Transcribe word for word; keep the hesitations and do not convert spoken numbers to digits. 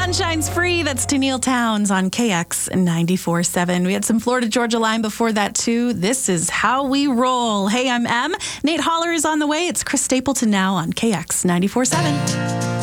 sun shines free. That's Tennille Towns on K X ninety-four point seven. We had some Florida Georgia Line before that, too. This is how we roll. Hey, I'm Em. Nate Holler is on the way. It's Chris Stapleton now on K X ninety-four point seven.